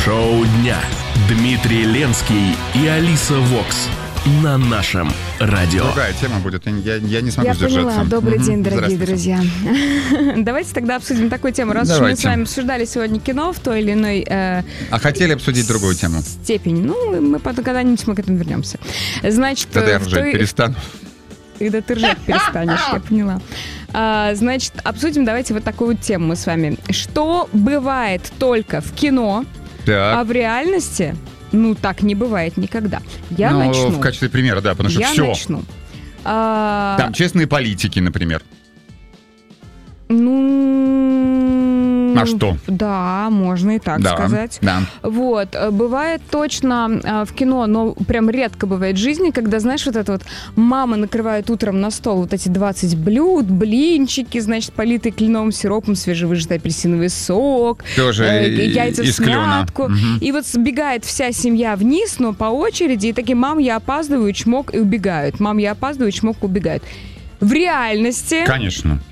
Шоу дня. Дмитрий Ленский и Алиса Вокс на нашем радио. Другая тема будет, я не смогу сдержаться. Я поняла. Добрый день, дорогие друзья. Давайте тогда обсудим такую тему. Раз уж мы с вами обсуждали сегодня кино в той или иной... А хотели обсудить другую тему? Степени. Ну, мы потом когда-нибудь к этому вернемся. Значит, тогда я ржать перестану. Когда ты ржать перестанешь, я поняла. Значит, обсудим давайте вот такую вот тему мы с вами. Что бывает только в кино, а в реальности... Ну, так не бывает никогда. Я начну. В качестве примера, да, потому что я все. Начну. Там честные политики, например. Ну... А что? Да, можно и так сказать. Да. Вот. Бывает точно в кино, но прям редко бывает в жизни, когда, знаешь, вот это вот мама накрывает утром на стол вот эти 20 блюд, блинчики, значит, политые кленовым сиропом, свежевыжатый апельсиновый сок, тоже яйца в смятку. Угу. И вот сбегает вся семья вниз, но по очереди, и такие: мам, я опаздываю, чмок, и убегают. Мам, я опаздываю, чмок, убегают. В реальности... Конечно.